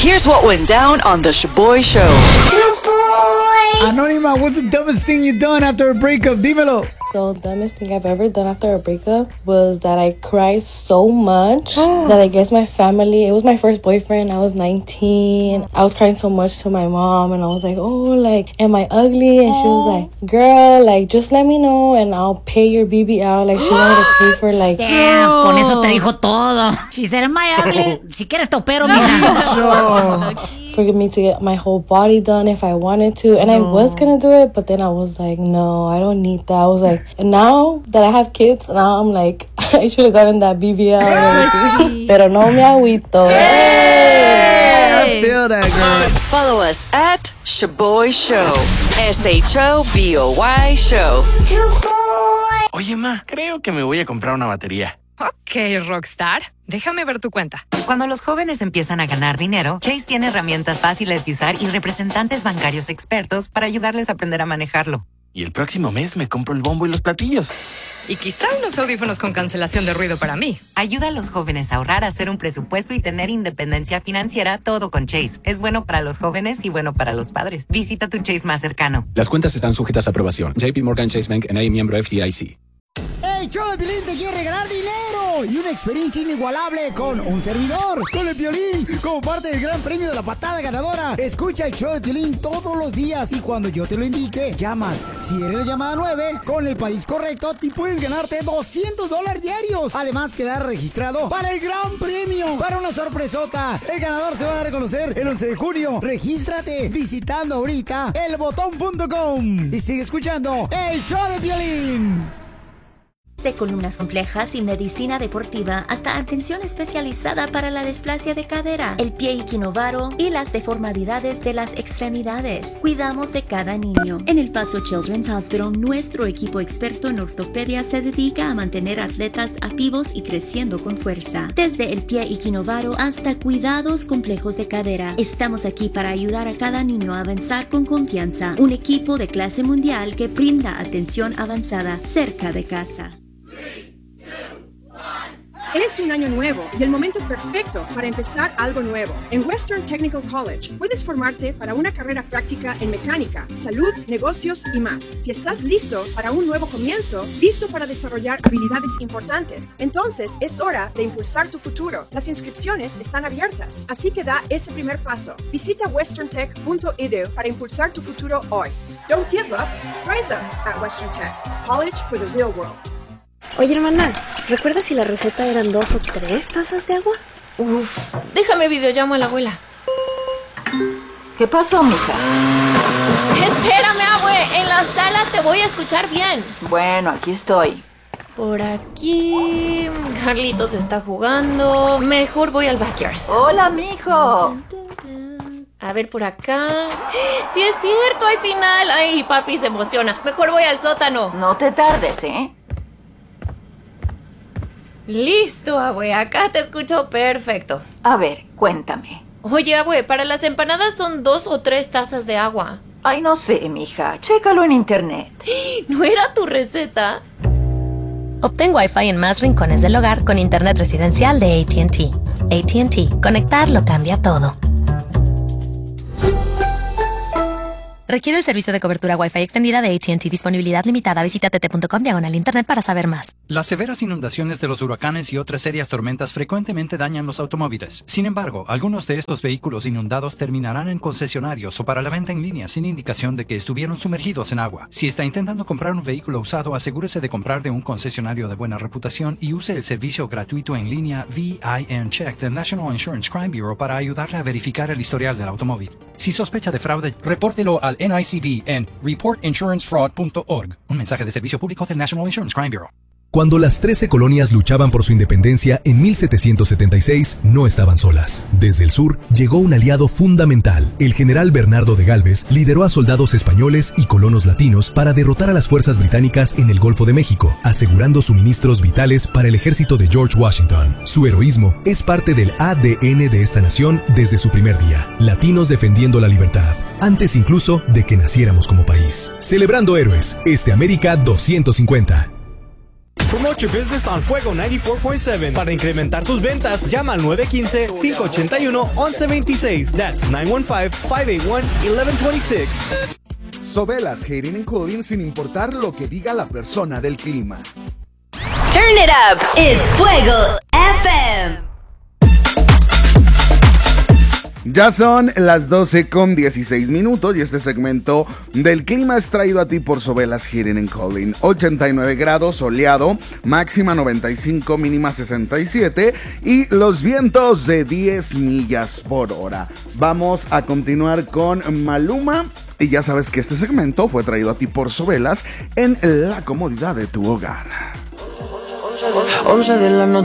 Here's what went down on the Shaboy Show. Anónima, what's the dumbest thing you've done after a breakup? Dímelo. The dumbest thing I've ever done after a breakup was that I cried so much that I guess my family, it was my first boyfriend, I was 19. I was crying so much to my mom and I was like, oh, like, am I ugly? And she was like, girl, like, just let me know and I'll pay your BB out. Like, she wanted to pay for, like... Damn, con eso te dijo todo. She said, am I ugly? Si quieres te opero, mija. For me to get my whole body done if I wanted to. And I was gonna do it, but then I was like, no, I don't need that. I was like, and now that I have kids, now I'm like, I should have gotten that BBL and everything. Pero no me agüito. I feel that, girl. Follow us at Shaboy Show. SHOBOY Show. Oye, ma, creo que me voy a comprar una batería. Ok, Rockstar. Déjame ver tu cuenta. Cuando los jóvenes empiezan a ganar dinero, Chase tiene herramientas fáciles de usar y representantes bancarios expertos para ayudarles a aprender a manejarlo. Y el próximo mes me compro el bombo y los platillos. Y quizá unos audífonos con cancelación de ruido para mí. Ayuda a los jóvenes a ahorrar, a hacer un presupuesto y tener independencia financiera, todo con Chase. Es bueno para los jóvenes y bueno para los padres. Visita tu Chase más cercano. Las cuentas están sujetas a aprobación. JP Morgan Chase Bank N.A. miembro FDIC. El show de Piolín te quiere regalar dinero y una experiencia inigualable con un servidor, con el Piolín, como parte del gran premio de la patada ganadora. Escucha el show de Piolín todos los días y cuando yo te lo indique, llamas. Si eres la llamada 9, con el país correcto, te puedes ganarte $200 diarios. Además, quedar registrado para el gran premio, para una sorpresota. El ganador se va a dar a conocer el 11 de junio. Regístrate visitando ahorita elbotón.com y sigue escuchando el show de Piolín. De columnas complejas y medicina deportiva hasta atención especializada para la displasia de cadera, el pie equinovaro y las deformidades de las extremidades. Cuidamos de cada niño. En El Paso Children's Hospital, nuestro equipo experto en ortopedia se dedica a mantener atletas activos y creciendo con fuerza. Desde el pie equinovaro hasta cuidados complejos de cadera, estamos aquí para ayudar a cada niño a avanzar con confianza. Un equipo de clase mundial que brinda atención avanzada cerca de casa. Es un año nuevo y el momento perfecto para empezar algo nuevo. En Western Technical College puedes formarte para una carrera práctica en mecánica, salud, negocios y más. Si estás listo para un nuevo comienzo, listo para desarrollar habilidades importantes, entonces es hora de impulsar tu futuro. Las inscripciones están abiertas, así que da ese primer paso. Visita westerntech.edu para impulsar tu futuro hoy. Don't give up, rise up at Western Tech. College for the real world. Oye, hermana, ¿recuerdas si la receta eran 2 o 3 tazas de agua? Uf, déjame videollamo a la abuela. ¿Qué pasó, mija? Espérame, abue, en la sala te voy a escuchar bien. Bueno, aquí estoy. Por aquí... Carlitos está jugando. Mejor voy al backyard. Hola, mijo. A ver, por acá... ¡Sí es cierto, hay final! Ay, papi se emociona. Mejor voy al sótano. No te tardes, ¿eh? Listo, abue, acá te escucho perfecto. A ver, cuéntame. Oye, abue, para las empanadas son 2 o 3 tazas de agua. Ay, no sé, mija, chécalo en internet. ¿No era tu receta? Obtén Wi-Fi en más rincones del hogar con internet residencial de AT&T. AT&T, conectar lo cambia todo. Requiere el servicio de cobertura Wi-Fi extendida de AT&T. Disponibilidad limitada. Visita tt.com/internet para saber más. Las severas inundaciones de los huracanes y otras serias tormentas frecuentemente dañan los automóviles. Sin embargo, algunos de estos vehículos inundados terminarán en concesionarios o para la venta en línea sin indicación de que estuvieron sumergidos en agua. Si está intentando comprar un vehículo usado, asegúrese de comprar de un concesionario de buena reputación y use el servicio gratuito en línea VIN Check del National Insurance Crime Bureau para ayudarle a verificar el historial del automóvil. Si sospecha de fraude, repórtelo al NICB en reportinsurancefraud.org. Un mensaje de servicio público del National Insurance Crime Bureau. Cuando las 13 colonias luchaban por su independencia en 1776, no estaban solas. Desde el sur llegó un aliado fundamental. El general Bernardo de Gálvez lideró a soldados españoles y colonos latinos para derrotar a las fuerzas británicas en el Golfo de México, asegurando suministros vitales para el ejército de George Washington. Su heroísmo es parte del ADN de esta nación desde su primer día. Latinos defendiendo la libertad, antes incluso de que naciéramos como país. Celebrando héroes, América 250. Promote your business on Fuego 94.7. Para incrementar tus ventas, llama al 915-581-1126. That's 915-581-1126. Sobelas Heating and Cooling, sin importar lo que diga la persona del clima. Turn it up. It's Fuego FM. Ya son las 12:16 y este segmento del clima es traído a ti por Sobelas Heating and Cooling. 89 grados, soleado, máxima 95, mínima 67 y los vientos de 10 millas por hora. Vamos a continuar con Maluma y ya sabes que este segmento fue traído a ti por Sobelas en la comodidad de tu hogar. 11 de la noche